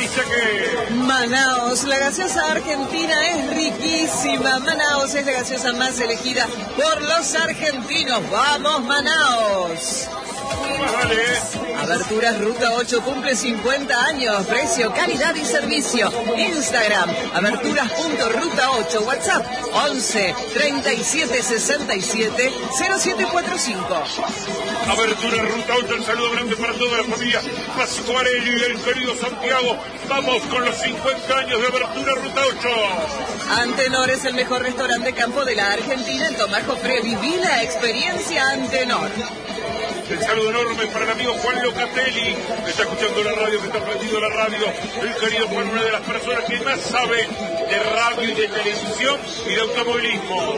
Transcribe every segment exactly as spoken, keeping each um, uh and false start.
dice que... Manaos, la gaseosa argentina es riquísima. Manaos es la gaseosa más elegida por los argentinos. ¡Vamos, Manaos! Vale. Aberturas Ruta ocho cumple cincuenta años. Precio, calidad y servicio. Instagram, aberturas punto ruta ocho. WhatsApp, once, treinta y siete, sesenta y siete, cero siete cuarenta y cinco. Abertura Ruta ocho, el saludo grande para toda la familia Pascuarelli y el querido Santiago. Vamos con los cincuenta años de Abertura Ruta ocho. Antenor es el mejor restaurante de campo de la Argentina. En Tomás Jofre, viví la experiencia Antenor. El saludo enorme para el amigo Juan Locatelli, que está escuchando la radio, que está prendido la radio. El querido Juan, una de las personas que más sabe de radio y de televisión y de automovilismo.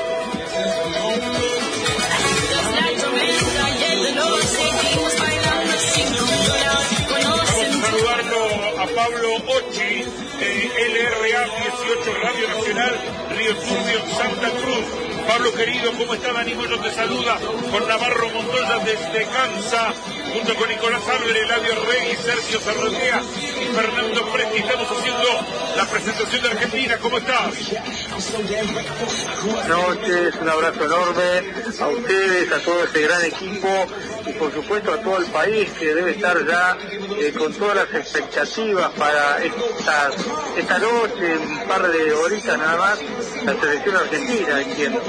Vamos a saludarlo a Pablo Ochi, eh, L R A dieciocho Radio Nacional, Río Turbio, Santa Cruz. Pablo querido, ¿cómo está? Dani Moyo te saluda, con Navarro Montoya desde Cansa, junto con Nicolás Álvarez, Eladio Rey, Sergio Sarrotea y Fernando Presti. Estamos haciendo la presentación de Argentina. ¿Cómo estás? Buenas noches, un abrazo enorme a ustedes, a todo este gran equipo y por supuesto a todo el país que debe estar ya eh, con todas las expectativas para esta, esta noche, un par de horitas nada más, la selección argentina, entiendo.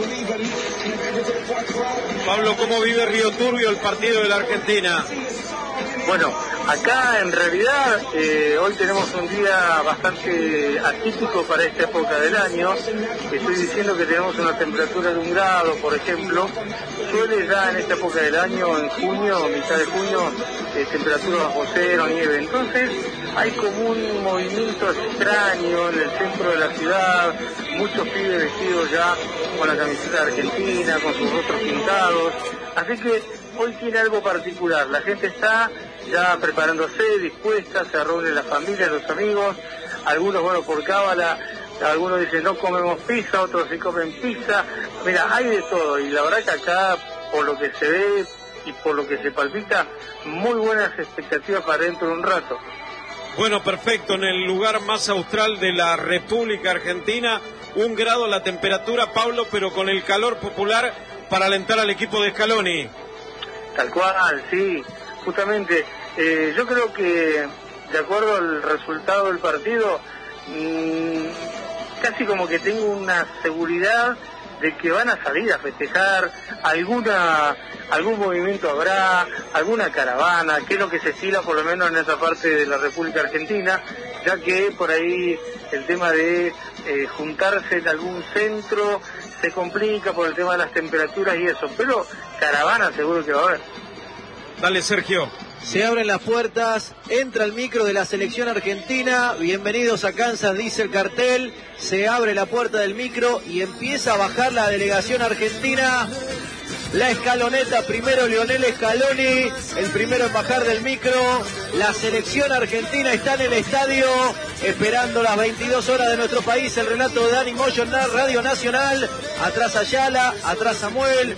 Pablo, ¿cómo vive Río Turbio el partido de la Argentina? Bueno, acá en realidad eh, hoy tenemos un día bastante atípico para esta época del año. Estoy diciendo que tenemos una temperatura de un grado, por ejemplo. Suele ya en esta época del año, en junio, mitad de junio, eh, temperatura bajo cero, nieve. Entonces hay como un movimiento extraño en el centro de la ciudad, muchos pibes vestidos ya con la camiseta argentina, con sus rostros pintados. Así que hoy tiene algo particular. La gente está ya preparándose, dispuesta, se reúnen las familias, los amigos, algunos, bueno, por cábala, algunos dicen no comemos pizza, otros sí comen pizza. Mira, hay de todo, y la verdad que acá, por lo que se ve y por lo que se palpita, muy buenas expectativas para dentro de un rato. Bueno, perfecto, en el lugar más austral de la República Argentina, un grado la temperatura, Pablo, pero con el calor popular para alentar al equipo de Scaloni. Tal cual, sí, justamente, eh, yo creo que de acuerdo al resultado del partido, mmm, casi como que tengo una seguridad de que van a salir a festejar, alguna algún movimiento habrá, alguna caravana, que es lo que se estila por lo menos en esa parte de la República Argentina, ya que por ahí el tema de eh, juntarse en algún centro se complica por el tema de las temperaturas y eso, pero caravana seguro que va a haber. Dale, Sergio. Se abren las puertas, entra el micro de la selección argentina, bienvenidos a Kansas, dice el cartel, se abre la puerta del micro y empieza a bajar la delegación argentina, la escaloneta, primero Lionel Scaloni, el primero en bajar del micro, la selección argentina está en el estadio, esperando las veintidós horas de nuestro país, el relato de Dani Moyo en Radio Nacional, atrás Ayala, atrás Samuel.